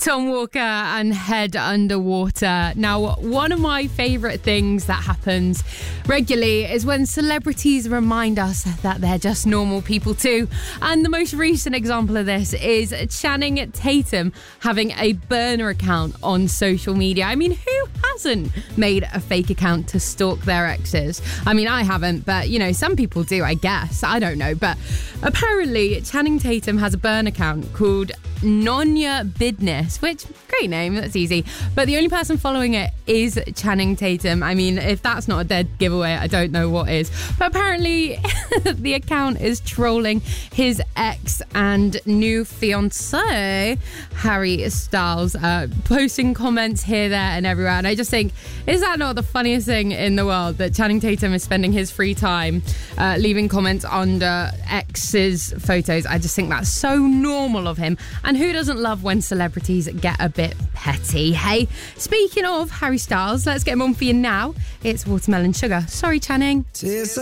Tom Walker and Head Underwater. Now, one of my favourite things that happens regularly is when celebrities remind us that they're just normal people too. And the most recent example of this is Channing Tatum having a burner account on social media. I mean, who hasn't made a fake account to stalk their exes? I mean, I haven't, but, you know, some people do, I guess. I don't know. But apparently, Channing Tatum has a burn account called Nonya Bidness, which, great name, that's easy. But the only person following it is Channing Tatum. I mean, if that's not a dead giveaway, I don't know what is. But apparently, the account is trolling his ex and new fiancé, Harry Styles, posting comments here, there, and everywhere. And I just think, is that not the funniest thing in the world that Channing Tatum is spending his free time leaving comments under ex's photos? I just think that's so normal of him. And who doesn't love when celebrities get a bit petty? Hey, speaking of Harry Styles, let's get him on for you now. It's Watermelon Sugar. Sorry, Channing.